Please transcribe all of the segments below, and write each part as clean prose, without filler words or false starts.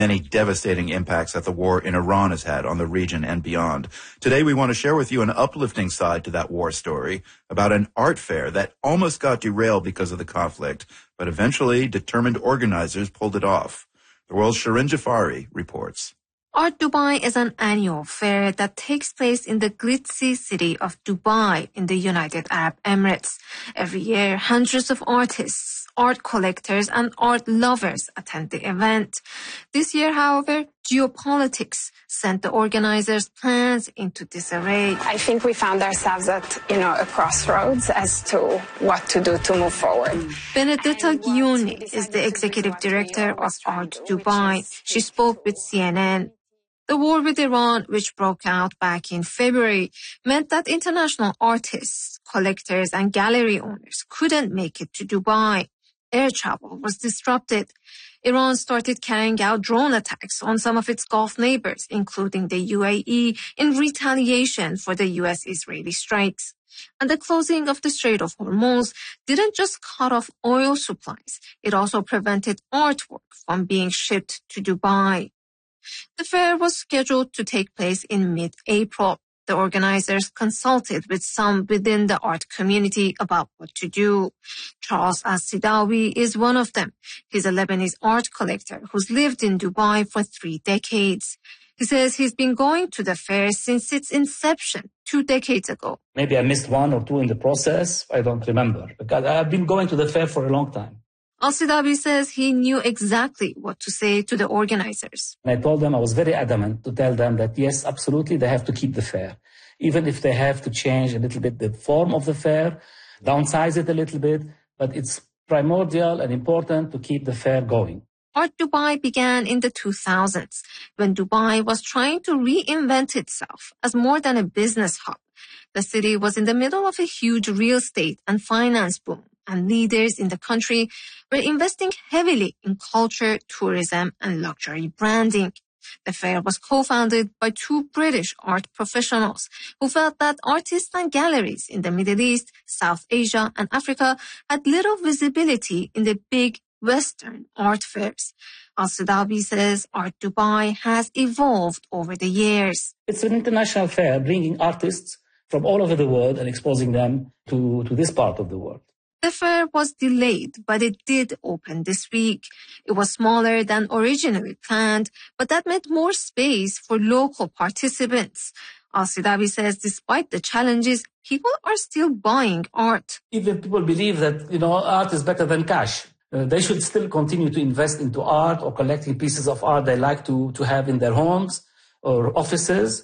many devastating impacts that the war in Iran has had on the region and beyond. Today, we want to share with you an uplifting side to that war story about an art fair that almost got derailed because of the conflict, but eventually determined organizers pulled it off. The world's Shirin Jafari reports. Art Dubai is an annual fair that takes place in the glitzy city of Dubai in the United Arab Emirates. Every year, hundreds of artists, art collectors, and art lovers attend the event. This year, however, geopolitics sent the organizers' plans into disarray. I think we found ourselves at, a crossroads as to what to do to move forward. Benedetta Ghiuni is the executive director of Art Dubai. She spoke with CNN. The war with Iran, which broke out back in February, meant that international artists, collectors, and gallery owners couldn't make it to Dubai. Air travel was disrupted. Iran started carrying out drone attacks on some of its Gulf neighbors, including the UAE, in retaliation for the U.S.-Israeli strikes. And the closing of the Strait of Hormuz didn't just cut off oil supplies. It also prevented artwork from being shipped to Dubai. The fair was scheduled to take place in mid-April. The organizers consulted with some within the art community about what to do. Charles As-Sidawi is one of them. He's a Lebanese art collector who's lived in Dubai for 3 decades. He says he's been going to the fair since its inception 2 decades ago. Maybe I missed 1 or 2 in the process. I don't remember, because I've been going to the fair for a long time. Al-Sidawi says he knew exactly what to say to the organizers. I told them, I was very adamant to tell them that, yes, absolutely, they have to keep the fair. Even if they have to change a little bit the form of the fair, downsize it a little bit, but it's primordial and important to keep the fair going. Art Dubai began in the 2000s, when Dubai was trying to reinvent itself as more than a business hub. The city was in the middle of a huge real estate and finance boom, and leaders in the country were investing heavily in culture, tourism, and luxury branding. The fair was co-founded by 2 British art professionals who felt that artists and galleries in the Middle East, South Asia, and Africa had little visibility in the big Western art fairs. Al-Sidawi says Art Dubai has evolved over the years. It's an international fair bringing artists from all over the world and exposing them to this part of the world. The fair was delayed, but it did open this week. It was smaller than originally planned, but that meant more space for local participants. Al-Sidawi says despite the challenges, people are still buying art. Even people believe that, art is better than cash. They should still continue to invest into art or collecting pieces of art they like to have in their homes or offices.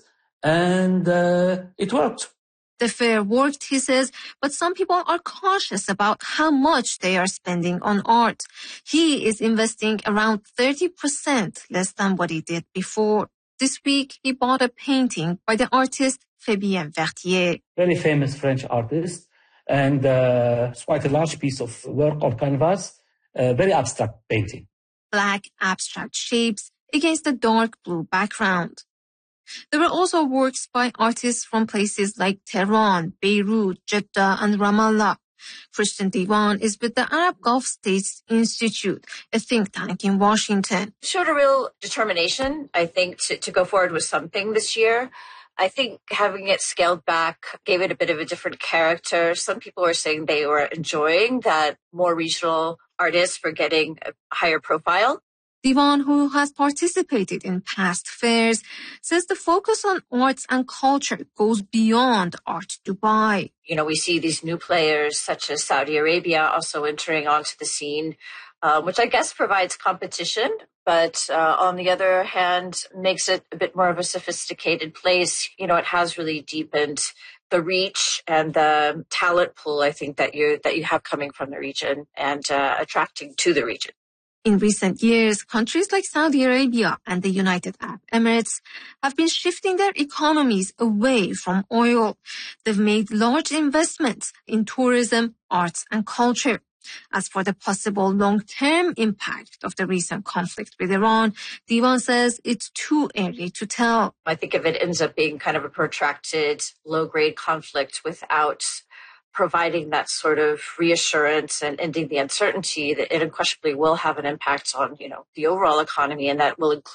And it worked. The fair worked, he says, but some people are cautious about how much they are spending on art. He is investing around 30% less than what he did before. This week, he bought a painting by the artist Fabien Vertier. Very famous French artist, and it's quite a large piece of work on canvas, very abstract painting. Black abstract shapes against a dark blue background. There were also works by artists from places like Tehran, Beirut, Jeddah, and Ramallah. Christian Diwan is with the Arab Gulf States Institute, a think tank in Washington. Showed a real determination, I think, to go forward with something this year. I think having it scaled back gave it a bit of a different character. Some people were saying they were enjoying that more regional artists were getting a higher profile. Diwan, who has participated in past fairs, says the focus on arts and culture goes beyond Art Dubai. We see these new players such as Saudi Arabia also entering onto the scene, which I guess provides competition, but on the other hand, makes it a bit more of a sophisticated place. It has really deepened the reach and the talent pool, I think, that you have coming from the region and attracting to the region. In recent years, countries like Saudi Arabia and the United Arab Emirates have been shifting their economies away from oil. They've made large investments in tourism, arts, and culture. As for the possible long-term impact of the recent conflict with Iran, Diwan says it's too early to tell. I think if it ends up being kind of a protracted, low-grade conflict without providing that sort of reassurance and ending the uncertainty, that it unquestionably will have an impact on, the overall economy, and that will include